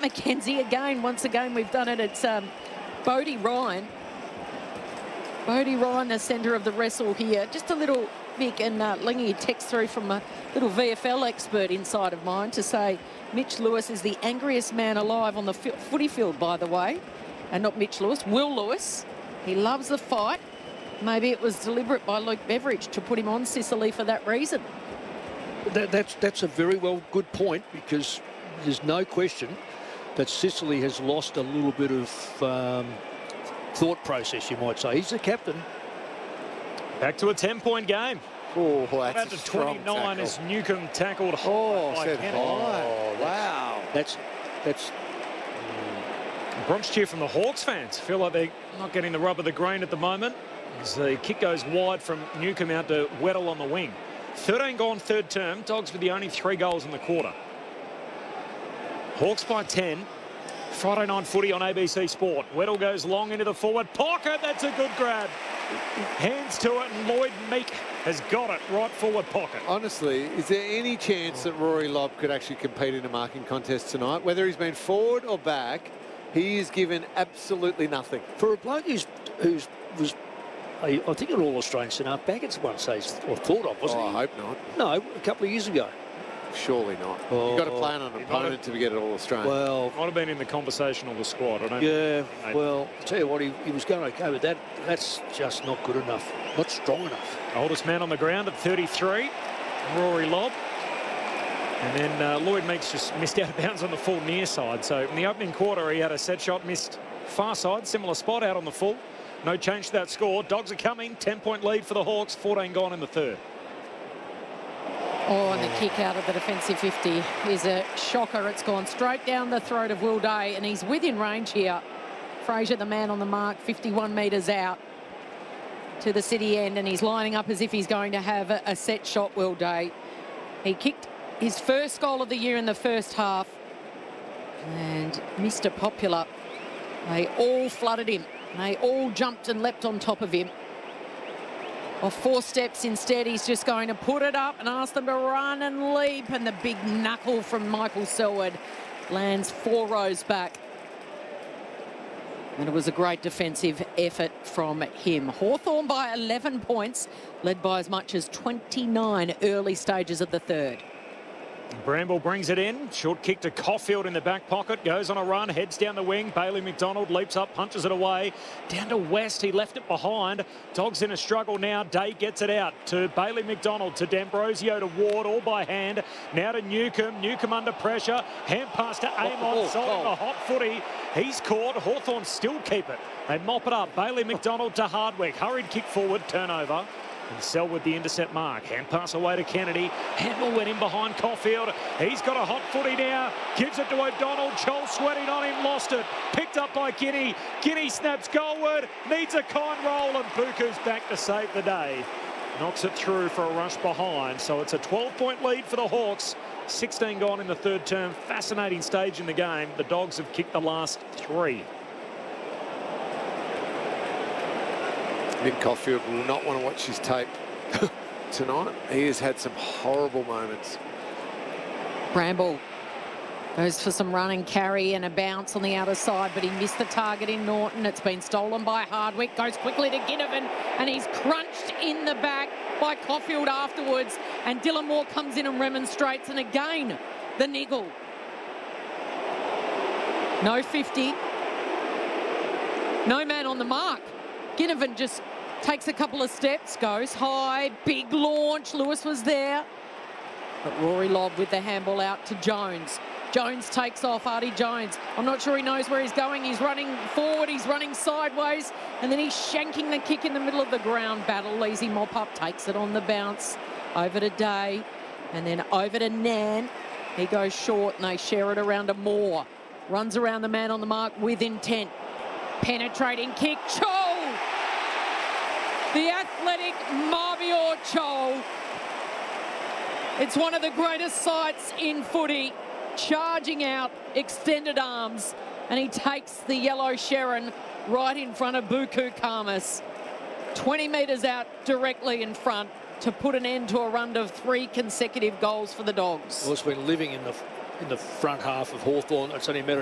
McKenzie again. Once again, we've done it. It's Bodie Ryan. Bodie Ryan, the centre of the wrestle here. Just a little, Mick, and Lingy text through from a little VFL expert inside of mine to say Mitch Lewis is the angriest man alive on the footy field, by the way. And not Mitch Lewis, Will Lewis. He loves the fight. Maybe it was deliberate by Luke Beveridge to put him on Sicily for that reason. That's a very good point, because there's no question that Sicily has lost a little bit of thought process, you might say. He's the captain. Back to a 10-point game. Oh, that's about to 29 as Newcombe tackled by Kennedy. Oh, wow. That's Bronx cheer from the Hawks fans. Feel like they're not getting the rub of the green at the moment, as the kick goes wide from Newcombe out to Weddle on the wing. 13 gone third term. Dogs with the only 3 goals in the quarter. Hawks by 10. Friday night footy on ABC Sport. Weddle goes long into the forward pocket. That's a good grab. Hands to it, and Lloyd Meek has got it right forward pocket. Honestly, is there any chance that Rory Lobb could actually compete in a marking contest tonight? Whether he's been forward or back, he is given absolutely nothing. for a bloke who was, I think, an All-Australian centre back at one stage, or thought of, wasn't he? I hope not. No, a couple of years ago. Surely not. You've got to play on an opponent to get it All-Australian. Well, Might have been in the conversation of the squad. I don't yeah, well, I'll tell you what, he was going okay with that. That's just not good enough. Not strong enough. Oldest man on the ground at 33, Rory Lobb. And then Lloyd Meeks just missed out of bounds on the full near side. So in the opening quarter, he had a set shot, missed far side, similar spot out on the full. No change to that score. Dogs are coming. 10-point lead for the Hawks. 14 gone in the third. Oh, and the kick out of the defensive 50 is a shocker. It's gone straight down the throat of Will Day, and he's within range here. Fraser, the man on the mark, 51 metres out to the city end, and he's lining up as if he's going to have a set shot, Will Day. He kicked his first goal of the year in the first half, and Mr. Popular, they all flooded him. They all jumped and leapt on top of him. Off 4 steps instead, he's just going to put it up and ask them to run and leap, and the big knuckle from Michael Selwood lands 4 rows back. And it was a great defensive effort from him. Hawthorn by 11 points, led by as much as 29 early stages of the third. Bramble brings it in. Short kick to Caulfield in the back pocket. Goes on a run, heads down the wing. Bailey McDonald leaps up, punches it away. Down to West, he left it behind. Dogs in a struggle now. Day gets it out to Bailey McDonald, to D'Ambrosio, to Ward, all by hand. Now to Newcombe. Newcombe under pressure. Hand pass to Amon, solving the hot footy. He's caught. Hawthorn still keep it. They mop it up. Bailey McDonald to Hardwick. Hurried kick forward, turnover. And Selwood the intercept mark. Hand pass away to Kennedy. Handle went in behind Caulfield. He's got a hot footy now. Gives it to O'Donnell. Joel sweating on him. Lost it. Picked up by Guinea. Guinea snaps goalward. Needs a kind roll, and Buku's back to save the day. Knocks it through for a rush behind. So it's a 12-point lead for the Hawks. 16 gone in the third term. Fascinating stage in the game. The Dogs have kicked the last 3. Nick Caulfield will not want to watch his tape tonight. He has had some horrible moments. Bramble goes for some run and carry and a bounce on the outer side, but he missed the target in Norton. It's been stolen by Hardwick. Goes quickly to Ginnivan, and he's crunched in the back by Caulfield afterwards. And Dylan Moore comes in and remonstrates, and again, the niggle. No 50. No man on the mark. Ginnivan just takes a couple of steps, goes high, big launch. Lewis was there. But Rory Lobb with the handball out to Jones. Jones takes off, Artie Jones. I'm not sure he knows where he's going. He's running forward, he's running sideways, and then he's shanking the kick in the middle of the ground. Battle, easy mop up, takes it on the bounce. Over to Day, and then over to Nan. He goes short, and they share it around to Moore. Runs around the man on the mark with intent. Penetrating kick, Chol! The athletic Mabior Chol. It's one of the greatest sights in footy. Charging out, extended arms, and he takes the yellow Sharon right in front of Buku Khamis. 20 metres out directly in front to put an end to a run of 3 consecutive goals for the Dogs. Well, it's been living in the front half of Hawthorn. It's only a matter